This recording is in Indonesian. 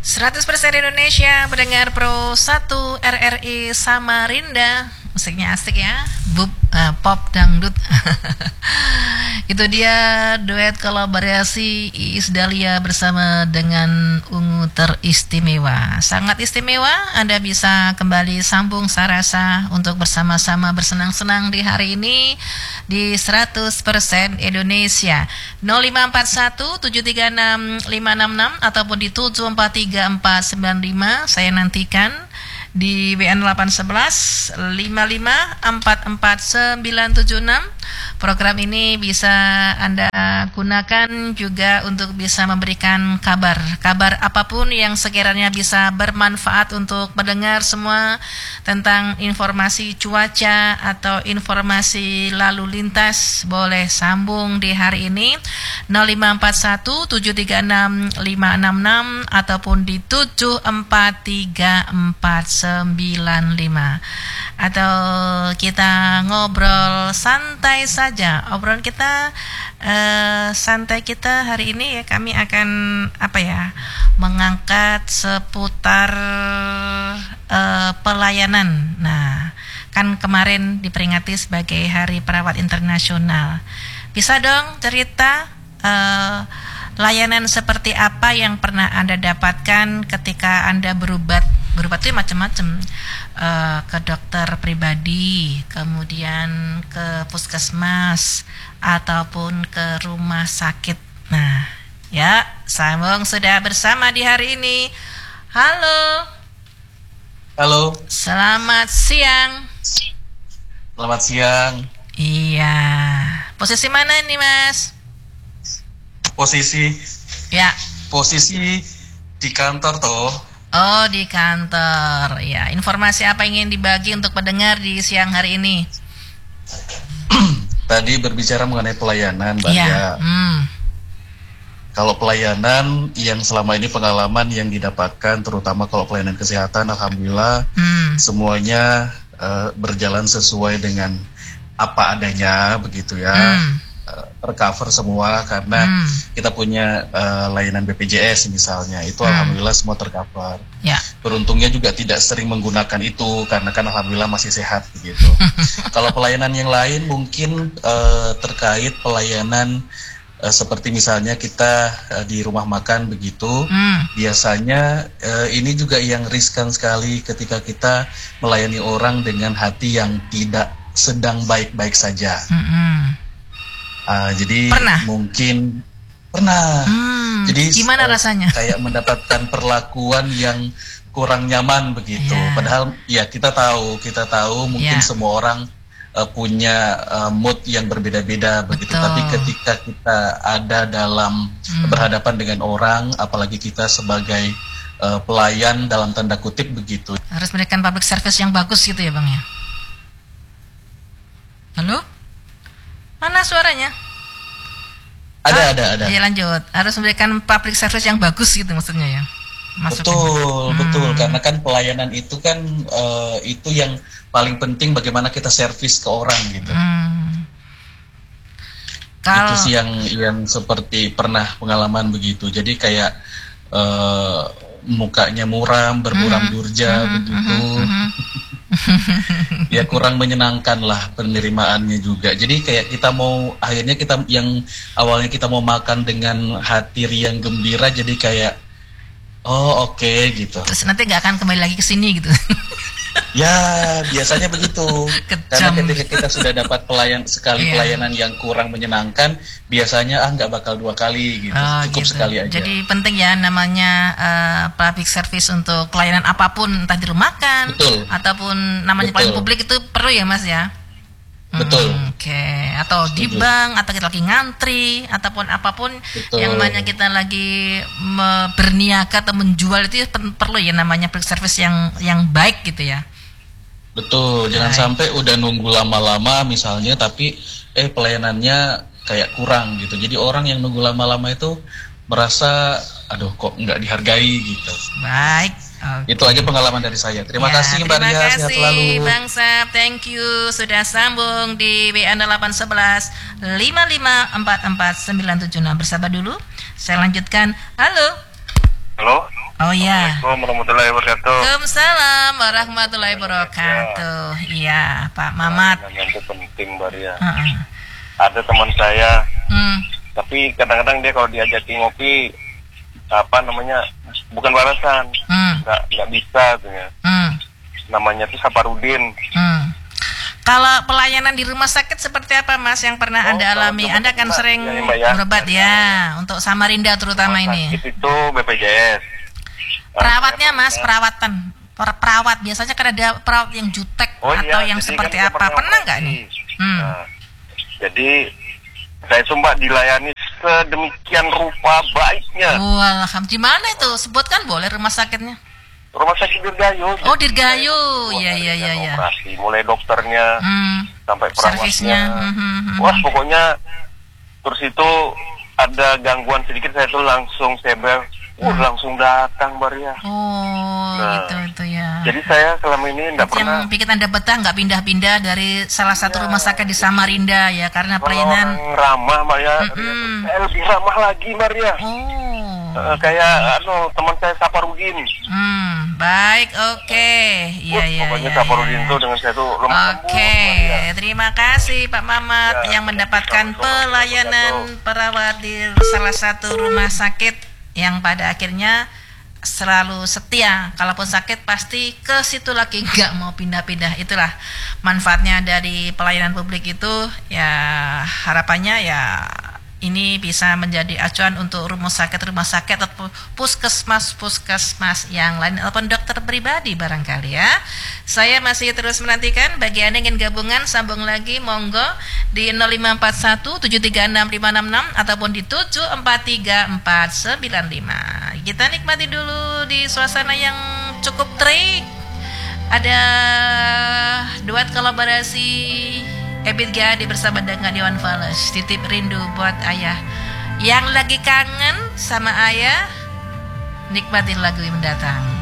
100% Indonesia mendengar Pro 1 RRI Samarinda. Musiknya asik ya, pop dangdut. Itu dia duet kolaborasi Iis Dahlia bersama dengan Ungu Teristimewa. Sangat istimewa, Anda bisa kembali sambung sarasa untuk bersama-sama bersenang-senang di hari ini di 100% Indonesia. 0541 736 566 ataupun di 743495. Saya nantikan di WN 811 55 44 976. Program ini bisa Anda gunakan juga untuk bisa memberikan kabar apapun yang sekiranya bisa bermanfaat untuk mendengar semua tentang informasi cuaca atau informasi lalu lintas. Boleh sambung di hari ini 0541 736 566 ataupun di 743495. Atau kita ngobrol santai saja. Obrolan kita santai kita hari ini ya, kami akan mengangkat seputar pelayanan. Nah, kan kemarin diperingati sebagai Hari Perawat Internasional. Bisa dong cerita layanan seperti apa yang pernah Anda dapatkan ketika Anda berobat itu macam-macam, ke dokter pribadi, kemudian ke puskesmas ataupun ke rumah sakit. Nah, ya, sambung sudah bersama di hari ini. Halo. Halo. Selamat siang. Selamat siang. Iya. Posisi mana ini, Mas? Posisi di kantor toh. Oh, di kantor. Ya, informasi apa yang ingin dibagi untuk pendengar di siang hari ini? Tadi berbicara mengenai pelayanan, Mbak ya. Kalau pelayanan yang selama ini pengalaman yang didapatkan, terutama kalau pelayanan kesehatan, alhamdulillah semuanya berjalan sesuai dengan apa adanya, begitu ya. Tercover semua karena kita punya layanan BPJS misalnya, itu alhamdulillah semua tercover. Ya. Beruntungnya juga tidak sering menggunakan itu karena kan alhamdulillah masih sehat begitu. Kalau pelayanan yang lain mungkin terkait pelayanan seperti misalnya kita di rumah makan begitu, biasanya ini juga yang riskan sekali ketika kita melayani orang dengan hati yang tidak sedang baik-baik saja. Jadi mungkin pernah. Jadi gimana rasanya? Kayak mendapatkan perlakuan yang kurang nyaman begitu. Padahal ya kita tahu mungkin semua orang punya mood yang berbeda-beda begitu. Tapi ketika kita ada dalam berhadapan dengan orang, apalagi kita sebagai pelayan dalam tanda kutip begitu, harus memberikan public service yang bagus gitu ya, Bang ya. Halo? Mana suaranya? Ada. Ya, lanjut. Harus memberikan public service yang bagus gitu maksudnya ya. Betul. Karena kan pelayanan itu kan itu yang paling penting, bagaimana kita servis ke orang gitu. Itu sih yang seperti pernah pengalaman begitu. Jadi kayak mukanya muram, bermuram durja begitu. Ya kurang menyenangkan lah penerimaannya juga. Jadi kayak akhirnya kita yang awalnya kita mau makan dengan hati riang gembira, jadi kayak oke, gitu. Terus nanti nggak akan kembali lagi ke sini gitu. Ya biasanya begitu. Karena ketika kita sudah dapat pelayanan yang kurang menyenangkan, biasanya nggak bakal dua kali gitu. Cukup gitu. Sekali aja. Jadi penting ya namanya public service untuk pelayanan apapun, entah di rumah makan ataupun namanya pelayanan publik itu perlu ya, Mas ya. Betul. Atau di bank, atau kita lagi ngantri, ataupun apapun yang namanya kita lagi berniaga atau menjual, itu perlu ya namanya public service yang baik gitu ya. Betul. Jangan sampai udah nunggu lama-lama misalnya, tapi pelayanannya kayak kurang gitu. Jadi orang yang nunggu lama-lama itu merasa aduh kok nggak dihargai gitu. Baik. Itu aja pengalaman dari saya. Terima kasih Mbak Ria, sehat selalu. Terima kasih Bang Sap, thank you sudah sambung di WA 811 55 44 976. Bersabar dulu, saya lanjutkan. Halo. Halo. Oh iya. Assalamualaikum warahmatullahi wabarakatuh. Waalaikumsalam warahmatullahi wabarakatuh. Iya, Pak Mamat. Itu penting, Mbak Ria. Ada teman saya, tapi kadang-kadang dia kalau diajakin ngopi, bukan balasan, nggak bisa, katanya. Namanya tuh Saparudin. Kalau pelayanan di rumah sakit seperti apa, Mas, yang pernah Anda alami? Anda kan sering berobat ya, untuk Samarinda terutama ini. Itu BPJS. Perawatnya, Mas, perawat biasanya kan ada perawat yang jutek atau yang seperti kan apa? Pernah nggak nih? Jadi saya sumpah dilayani sedemikian rupa baiknya. Alhamdulillah. Di mana itu? Sebutkan boleh rumah sakitnya? Rumah sakit Dirgayu. Oh, Dirgayu. Iya. Operasi, mulai dokternya sampai perawatnya. Wah, pokoknya terus itu ada gangguan sedikit saya tuh langsung sebel. Langsung datang, Maria. Gitu ya. Jadi saya selama ini enggak pernah. Yang bikin Anda betah nggak pindah-pindah dari salah satu rumah sakit di Samarinda ya, karena pelayanan ramah, Maria. Saya lebih ramah lagi, Maria. Kayak teman saya Saparudin. Baik, oke. Iya. Pokoknya Saparudin tuh dengan saya tuh lemah. Oke, terima kasih Pak Mamat yang mendapatkan pelayanan perawat di salah satu rumah sakit yang pada akhirnya selalu setia, kalaupun sakit pasti ke situ lagi, nggak mau pindah-pindah. Itulah manfaatnya dari pelayanan publik itu ya. Harapannya ya ini bisa menjadi acuan untuk rumah sakit atau puskesmas yang lain ataupun dokter pribadi barangkali ya. Saya masih terus menantikan bagi Anda yang ingin gabungan, sambung lagi monggo di 0541 736 566 ataupun di 743 495. Kita nikmati dulu di suasana yang cukup terik. Ada duet kolaborasi Ebit Gade bersama dengan Iwan Fals. Titip rindu buat ayah yang lagi kangen sama ayah. Nikmatin lagu yang mendatang.